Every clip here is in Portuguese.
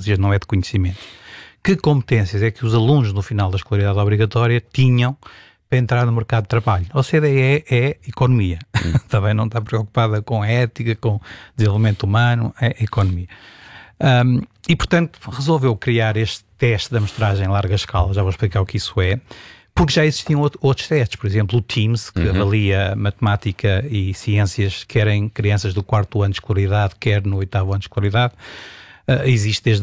competências, não é de conhecimento. Que competências é que os alunos no final da escolaridade obrigatória tinham para entrar no mercado de trabalho? A OCDE é economia. Também não está preocupada com a ética, com desenvolvimento humano, é economia. E, portanto, resolveu criar este teste de amostragem em larga escala, já vou explicar o que isso é, porque já existiam outros testes, por exemplo, o TIMSS, que avalia matemática e ciências, quer em crianças do 4º ano de escolaridade, quer no 8º ano de escolaridade. Existe desde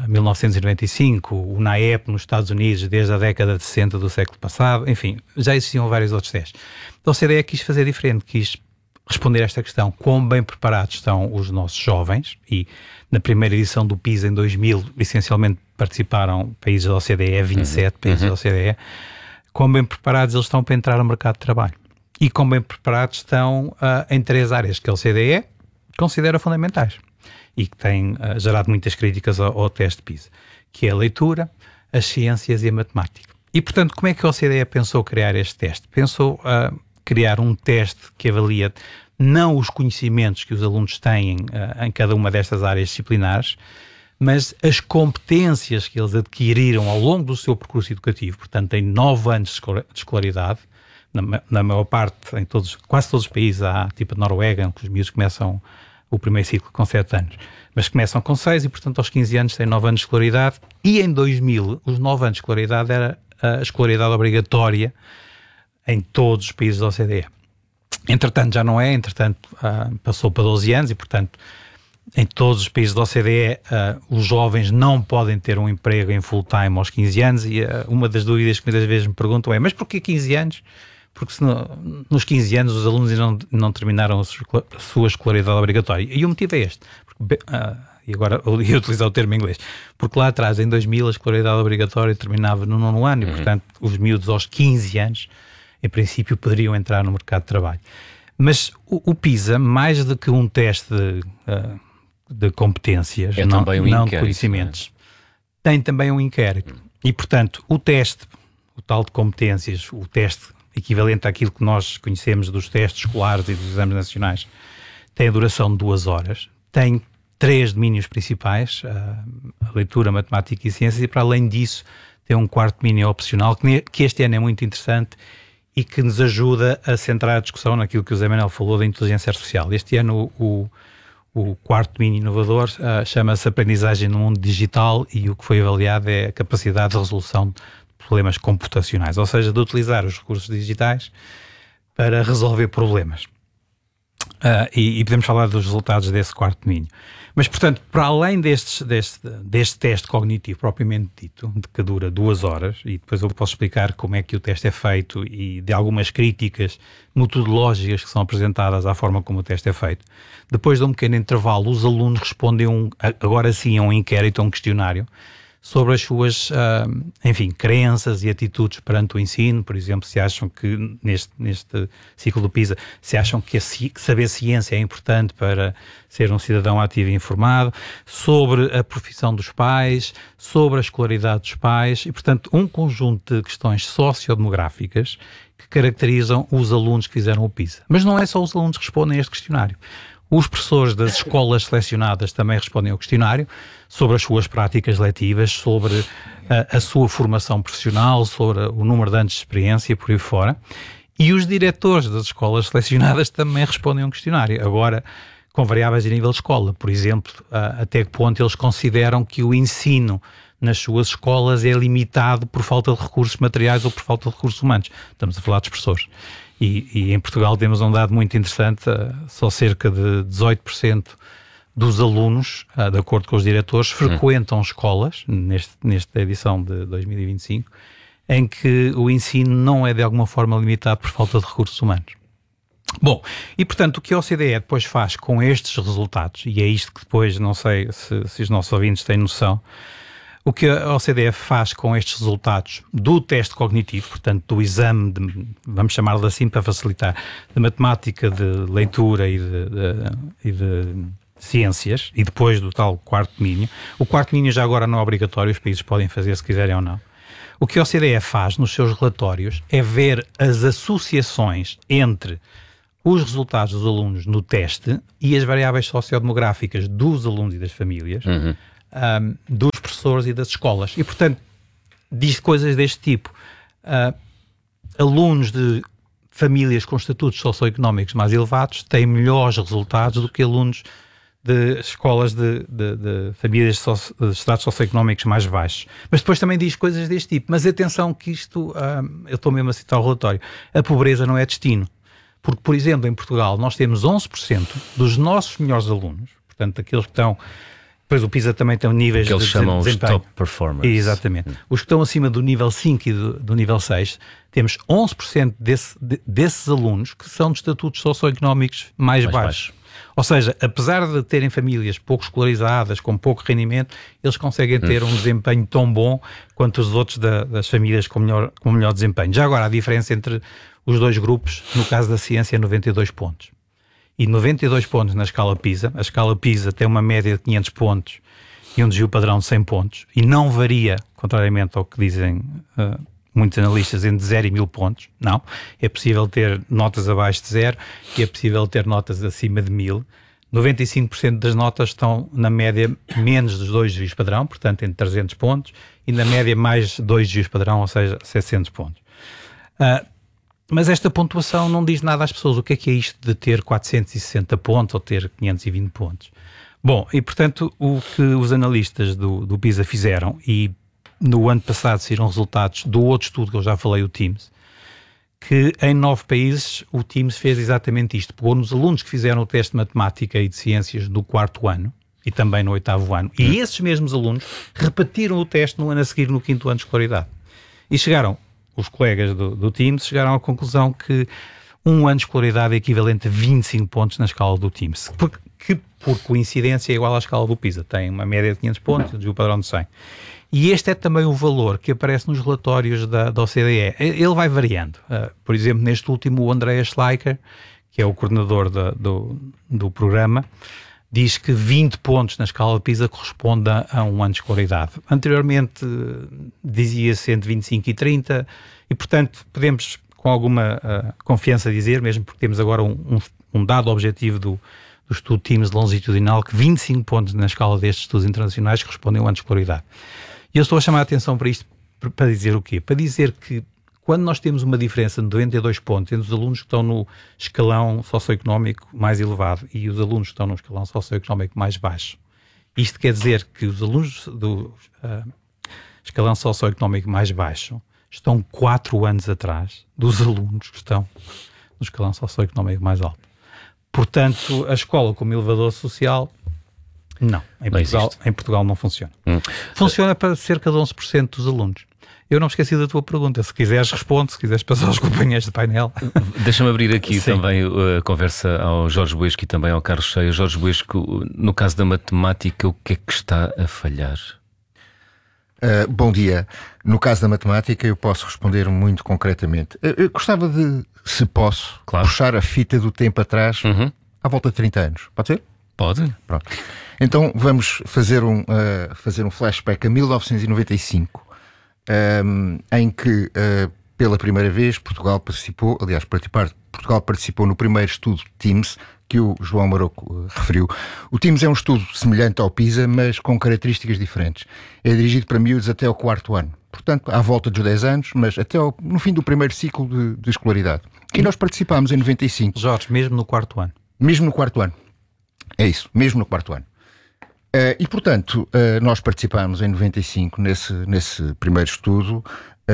1995, o NAEP nos Estados Unidos desde a década de 60 do século passado, enfim, já existiam vários outros testes. A OCDE quis fazer diferente, quis responder a esta questão: quão bem preparados estão os nossos jovens, e na primeira edição do PISA em 2000, essencialmente participaram países da OCDE, 27 países da OCDE, quão bem preparados eles estão para entrar no mercado de trabalho. E quão bem preparados estão em 3 áreas que a OCDE considera fundamentais e que têm gerado muitas críticas ao teste PISA, que é a leitura, as ciências e a matemática. E, portanto, como é que a OCDE pensou criar este teste? Pensou criar um teste que avalia não os conhecimentos que os alunos têm em cada uma destas áreas disciplinares, mas as competências que eles adquiriram ao longo do seu percurso educativo. Portanto, em 9 anos de escolaridade, na maior parte, quase todos os países, há tipo a Noruega, que os miúdos começam o primeiro ciclo com 7 anos, mas começam com 6 e, portanto, aos 15 anos têm 9 anos de escolaridade, e em 2000 os 9 anos de escolaridade era a escolaridade obrigatória em todos os países da OCDE. Entretanto, já não é, passou para 12 anos e, portanto, em todos os países da OCDE os jovens não podem ter um emprego em full-time aos 15 anos, e uma das dúvidas que muitas vezes me perguntam é: mas porquê 15 anos? Porque nos 15 anos os alunos ainda não terminaram a sua escolaridade obrigatória. E o motivo é este. E agora eu ia utilizar o termo em inglês. Porque lá atrás, em 2000, a escolaridade obrigatória terminava no 9º ano e, portanto, os miúdos aos 15 anos, em princípio, poderiam entrar no mercado de trabalho. Mas o PISA, mais do que um teste de competências, não de conhecimentos, tem também um inquérito. E, portanto, o teste, o tal de competências, o teste equivalente àquilo que nós conhecemos dos testes escolares e dos exames nacionais, tem a duração de 2 horas, tem 3 domínios principais, a leitura, a matemática e ciências, e para além disso tem um 4º domínio opcional, que este ano é muito interessante e que nos ajuda a centrar a discussão naquilo que o Zé Manuel falou da inteligência artificial. Este ano o 4º domínio inovador chama-se aprendizagem no mundo digital, e o que foi avaliado é a capacidade de resolução problemas computacionais, ou seja, de utilizar os recursos digitais para resolver problemas. E podemos falar dos resultados desse 4º domínio. Mas, portanto, para além deste teste cognitivo propriamente dito, que dura 2 horas, e depois eu posso explicar como é que o teste é feito e de algumas críticas metodológicas que são apresentadas à forma como o teste é feito, depois de um pequeno intervalo, os alunos respondem agora sim a um inquérito, a um questionário, sobre as suas, crenças e atitudes perante o ensino. Por exemplo, se acham que neste ciclo do PISA, se acham que saber ciência é importante para ser um cidadão ativo e informado, sobre a profissão dos pais, sobre a escolaridade dos pais, e, portanto, um conjunto de questões sociodemográficas que caracterizam os alunos que fizeram o PISA. Mas não é só os alunos que respondem a este questionário. Os professores das escolas selecionadas também respondem ao questionário sobre as suas práticas letivas, sobre a sua formação profissional, sobre o número de anos de experiência e por aí fora. E os diretores das escolas selecionadas também respondem ao questionário, agora com variáveis de nível de escola. Por exemplo, até que ponto eles consideram que o ensino nas suas escolas é limitado por falta de recursos materiais ou por falta de recursos humanos. Estamos a falar dos professores. E em Portugal temos um dado muito interessante: só cerca de 18% dos alunos, de acordo com os diretores, frequentam escolas, nesta edição de 2025, em que o ensino não é de alguma forma limitado por falta de recursos humanos. Bom, e portanto o que a OCDE depois faz com estes resultados, e é isto que depois, não sei se os nossos ouvintes têm noção, o que a OCDE faz com estes resultados do teste cognitivo, portanto do exame, vamos chamá-lo assim para facilitar, de matemática, de leitura e de ciências, e depois do tal 4º domínio. O 4º domínio já agora não é obrigatório, os países podem fazer se quiserem ou não. O que a OCDE faz nos seus relatórios é ver as associações entre os resultados dos alunos no teste e as variáveis sociodemográficas dos alunos e das famílias, dos professores e das escolas. E, portanto, diz coisas deste tipo. Alunos de famílias com estatutos socioeconómicos mais elevados têm melhores resultados do que alunos de escolas de famílias de estados socioeconómicos mais baixos. Mas depois também diz coisas deste tipo. Mas atenção que isto, eu estou mesmo a citar o relatório, a pobreza não é destino. Porque, por exemplo, em Portugal, nós temos 11% dos nossos melhores alunos, portanto, aqueles que estão... Depois o PISA também tem níveis de desempenho. Que eles chamam os top performers. Exatamente. Os que estão acima do nível 5 e do nível 6, temos 11% desses alunos que são de estatutos socioeconómicos mais baixos. Ou seja, apesar de terem famílias pouco escolarizadas, com pouco rendimento, eles conseguem ter um desempenho tão bom quanto os outros das famílias com melhor desempenho. Já agora, a diferença entre os dois grupos, no caso da ciência, é 92 pontos. E 92 pontos na escala PISA. A escala PISA tem uma média de 500 pontos e um desvio padrão de 100 pontos. E não varia, contrariamente ao que dizem muitos analistas, entre 0 e 1000 pontos. Não. É possível ter notas abaixo de 0 e é possível ter notas acima de 1000. 95% das notas estão na média menos dos 2 desvios padrão, portanto entre 300 pontos, e na média mais 2 desvios padrão, ou seja, 700 pontos. Mas esta pontuação não diz nada às pessoas. O que é isto de ter 460 pontos ou ter 520 pontos? Bom, e portanto o que os analistas do PISA fizeram, e no ano passado saíram resultados do outro estudo que eu já falei, o TIMSS, que em 9 países o TIMSS fez exatamente isto. Pegou nos alunos que fizeram o teste de matemática e de ciências do 4º ano e também no 8º ano. E esses mesmos alunos repetiram o teste no ano a seguir, no 5º ano de escolaridade. E chegaram... Os colegas do TIMSS chegaram à conclusão que um ano de escolaridade é equivalente a 25 pontos na escala do TIMSS, que por coincidência é igual à escala do PISA. Tem uma média de 500 pontos e um padrão de 100. E este é também o valor que aparece nos relatórios da OCDE. Ele vai variando. Por exemplo, neste último, o Andreas Schleicher, que é o coordenador do programa, diz que 20 pontos na escala PISA corresponde a um ano de escolaridade. Anteriormente dizia-se entre 25 e 30 e, portanto, podemos com alguma confiança dizer, mesmo porque temos agora um dado objetivo do estudo TIMSS longitudinal, que 25 pontos na escala destes estudos internacionais correspondem a um ano de escolaridade. E eu estou a chamar a atenção para isto para dizer o quê? Para dizer que quando nós temos uma diferença de 92 pontos entre os alunos que estão no escalão socioeconómico mais elevado e os alunos que estão no escalão socioeconómico mais baixo, isto quer dizer que os alunos do escalão socioeconómico mais baixo estão 4 anos atrás dos alunos que estão no escalão socioeconómico mais alto. Portanto, a escola como elevador social, não. Em Portugal não funciona. Funciona para cerca de 11% dos alunos. Eu não me esqueci da tua pergunta. Se quiseres, responde. Se quiseres passar aos companheiros de painel. Deixa-me abrir aqui também a conversa ao Jorge Buesco e também ao Carlos Cheia. Jorge Buesco, no caso da matemática, o que é que está a falhar? Bom dia. No caso da matemática, eu posso responder muito concretamente. Eu gostava de, se posso, puxar a fita do tempo atrás, à volta de 30 anos. Pode ser? Pode. Pronto. Então vamos fazer um flashback a 1995. Em que pela primeira vez Portugal participou, aliás, Portugal participou no primeiro estudo TIMSS que o João Maroco referiu. O TIMSS é um estudo semelhante ao PISA, mas com características diferentes. É dirigido para miúdos até ao 4º ano, portanto à volta dos 10 anos, mas até no fim do primeiro ciclo de escolaridade. E nós participámos em 95. Jorge, mesmo no 4º ano? Mesmo no 4º ano. É isso, mesmo no 4º ano. E, portanto, nós participámos em 95 nesse primeiro estudo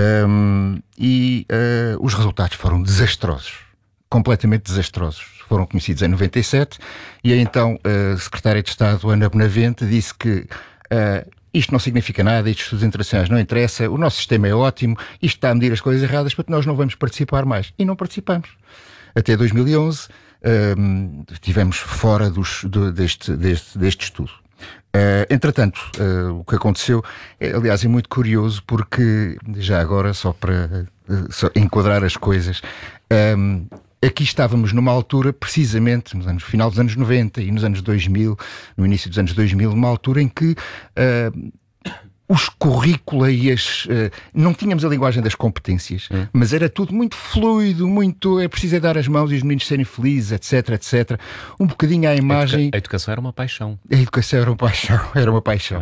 e os resultados foram desastrosos, completamente desastrosos. Foram conhecidos em 97 e então a Secretária de Estado, Ana Benavente, disse que isto não significa nada, estes estudos internacionais não interessa, o nosso sistema é ótimo, isto está a medir as coisas erradas, portanto nós não vamos participar mais. E não participamos. Até 2011 estivemos fora deste estudo. Entretanto, o que aconteceu, aliás, é muito curioso porque, já agora, só para enquadrar as coisas, aqui estávamos numa altura, precisamente no final dos anos 90 e nos anos 2000, no início dos anos 2000, numa altura em que os currícula e não tínhamos a linguagem das competências, mas era tudo muito fluido, muito é preciso dar as mãos e os meninos serem felizes, etc, etc. Um bocadinho à imagem. A educação era uma paixão. A educação era uma paixão.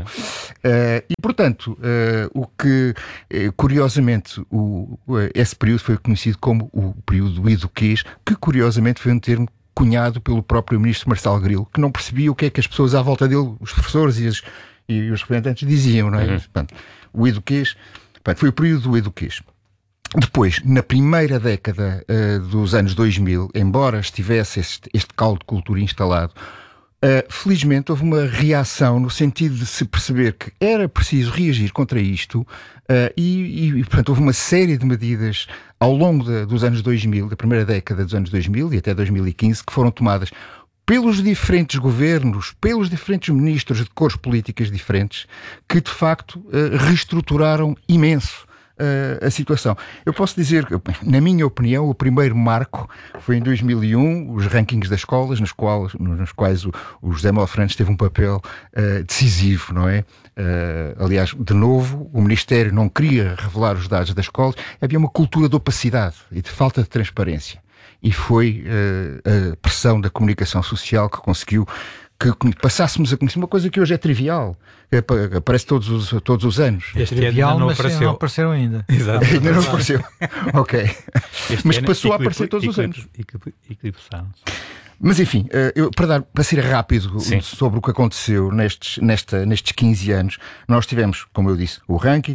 E portanto, o que curiosamente esse período foi conhecido como o período do eduquês, que curiosamente foi um termo cunhado pelo próprio ministro Marcelo Grilo, que não percebia o que é que as pessoas à volta dele, os professores e os representantes diziam, não é? Portanto, o eduquês, foi o período do eduquês. Depois, na primeira década dos anos 2000, embora estivesse este caldo de cultura instalado, felizmente houve uma reação no sentido de se perceber que era preciso reagir contra isto portanto, houve uma série de medidas ao longo dos anos 2000, da primeira década dos anos 2000 e até 2015, que foram tomadas pelos diferentes governos, pelos diferentes ministros de cores políticas diferentes, que de facto reestruturaram imenso a situação. Eu posso dizer que, na minha opinião, o primeiro marco foi em 2001, os rankings das escolas, nos quais o José Manuel Fernandes teve um papel decisivo, não é? Aliás, de novo, o Ministério não queria revelar os dados das escolas, havia uma cultura de opacidade e de falta de transparência. E foi a pressão da comunicação social que conseguiu que passássemos a conhecer uma coisa que hoje é trivial, aparece todos os anos. Este trivial não apareceu ainda. Exato. Ainda não apareceu. Ok. Mas passou a aparecer todos os anos. Eclipsaram-se. Mas enfim, para ser rápido sobre o que aconteceu nestes 15 anos, nós tivemos, como eu disse,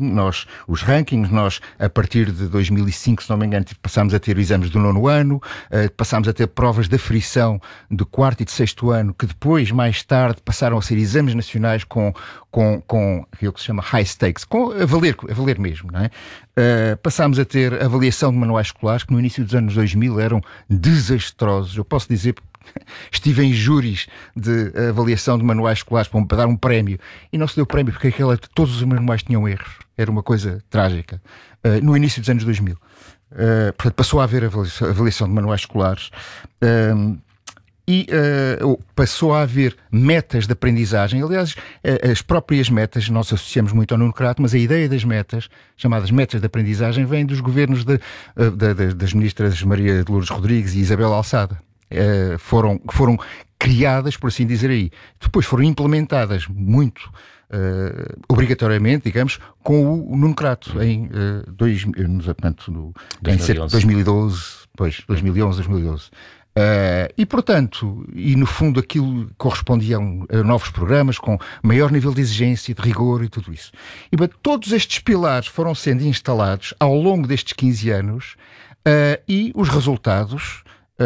os rankings, nós a partir de 2005, se não me engano, passámos a ter exames do 9º ano, passámos a ter provas de aferição do 4º e de 6º ano, que depois, mais tarde, passaram a ser exames nacionais com aquilo que se chama high stakes, a valer mesmo, não é? Passámos a ter avaliação de manuais escolares que no início dos anos 2000 eram desastrosos. Eu posso dizer, estive em júris de avaliação de manuais escolares para dar um prémio e não se deu prémio porque todos os manuais tinham erros. Era uma coisa trágica. No início dos anos 2000. Portanto, passou a haver avaliação de manuais escolares passou a haver metas de aprendizagem. Aliás, as próprias metas, nós associamos muito ao Nuno Crato, mas a ideia das metas, chamadas metas de aprendizagem, vem dos governos das ministras Maria de Lourdes Rodrigues e Isabel Alçada. Foram criadas, por assim dizer aí. Depois foram implementadas muito obrigatoriamente, digamos, com o Nuno Crato em 2012, 2011. E portanto, no fundo aquilo correspondia a novos programas com maior nível de exigência, de rigor e tudo isso. E todos estes pilares foram sendo instalados ao longo destes 15 anos e os resultados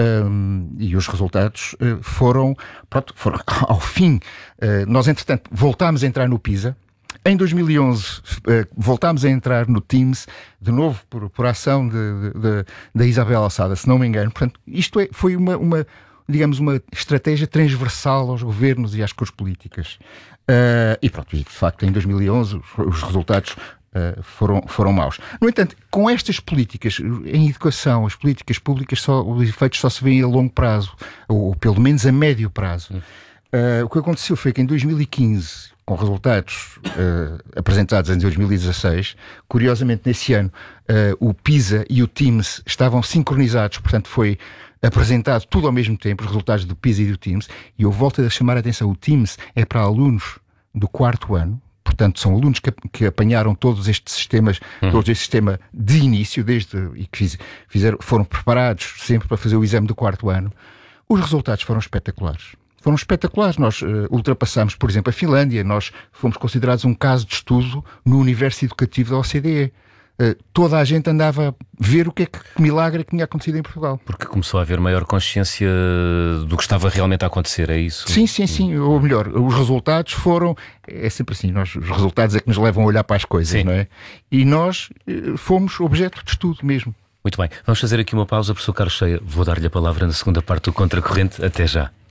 foram ao fim. Nós, entretanto, voltámos a entrar no PISA. Em 2011 voltámos a entrar no TIMSS, de novo por ação da Isabel Alçada, se não me engano. Portanto, foi uma estratégia transversal aos governos e às cores políticas. E de facto, em 2011 os resultados foram maus. No entanto, com estas políticas em educação, as políticas públicas, os efeitos só se veem a longo prazo, ou pelo menos a médio prazo. O que aconteceu foi que em 2015, com resultados apresentados em 2016, curiosamente nesse ano o PISA e o TIMSS estavam sincronizados, portanto foi apresentado tudo ao mesmo tempo, os resultados do PISA e do TIMSS, e eu volto a chamar a atenção, o TIMSS é para alunos do 4º ano, portanto são alunos que apanharam todos estes sistemas, todo este sistema de início, e que foram preparados sempre para fazer o exame do 4º ano. Os resultados foram espetaculares. Nós ultrapassámos, por exemplo, a Finlândia. Nós fomos considerados um caso de estudo no universo educativo da OCDE. Toda a gente andava a ver que milagre que tinha acontecido em Portugal. Porque começou a haver maior consciência do que estava realmente a acontecer, é isso? Sim. Ou melhor, os resultados foram... É sempre assim, os resultados é que nos levam a olhar para as coisas, não é? E nós fomos objeto de estudo mesmo. Muito bem, vamos fazer aqui uma pausa, professor Carlos Cheia. Vou dar-lhe a palavra na segunda parte do Contracorrente. Até já.